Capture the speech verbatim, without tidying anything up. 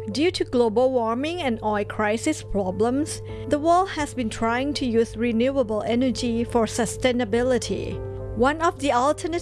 Due to global warming and oil crisis problems, the world has been trying to use renewable energy for sustainability. One of the alternatives